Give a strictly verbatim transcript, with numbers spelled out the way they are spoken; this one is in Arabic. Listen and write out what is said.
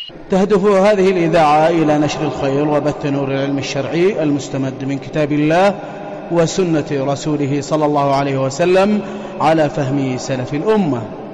تهدف هذه الإذاعة إلى نشر الخير وبث نور العلم الشرعي المستمد من كتاب الله وسنة رسوله صلى الله عليه وسلم على فهم سلف الأمة.